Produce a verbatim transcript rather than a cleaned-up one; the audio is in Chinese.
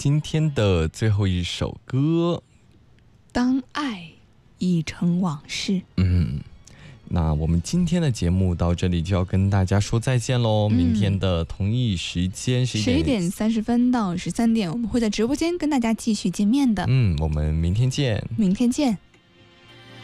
今天的最后一首歌， 当爱已成往事。 嗯，那我们今天的节目到这里就要跟大家说再见喽、嗯、明天的同一时间十一点三十分到十三点，我们会在直播间跟大家继续见面的。 嗯，我们明天见。 明天见。